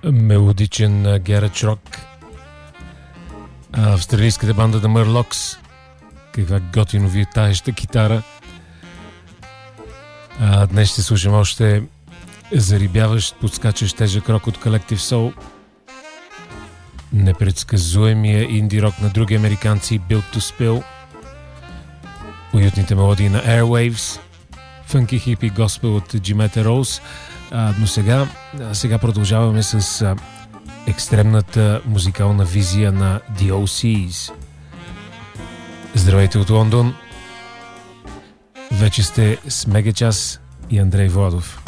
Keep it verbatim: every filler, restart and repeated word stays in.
мелодичен гараж рок. Австралийската банда The Murlocs. Каква готино витаеща китара. А, днес ще слушам още зарибяващ, подскачащ тежък рок от Collective Soul. Непредсказуемия инди рок на други американци Built to Spill. Уютните мелодии на Airwaves. Funky Hippie Gospel от Jimetta Rose. А, но сега, сега продължаваме с а, екстремната музикална визия на The о си's. Здравейте от Лондон. Вече сте с Мегачас и Андрей Владов.